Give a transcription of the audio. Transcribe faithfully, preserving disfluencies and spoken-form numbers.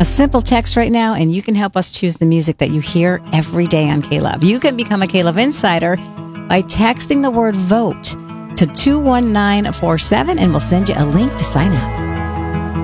A simple text right now, and you can help us choose the music that you hear every day on K-Love. You can become a K-Love Insider by texting the word VOTE to two one nine four seven, and we'll send you a link to sign up.